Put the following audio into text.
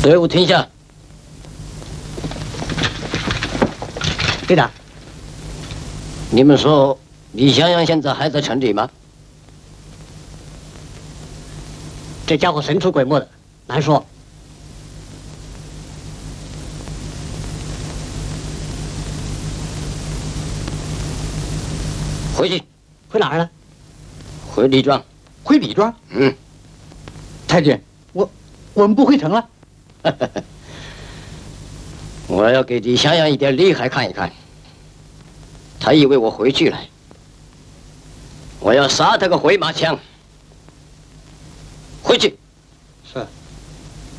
队伍停下。 队长， 你们说李香阳现在还在城里吗？ 这家伙神出鬼没的，难说。 回去。 回哪儿呢？ 回李庄。 回李庄？ 嗯。 太监，我们不回城了。 我要给李香阳一点厉害看一看。他以为我回去了，我要杀他个回马枪。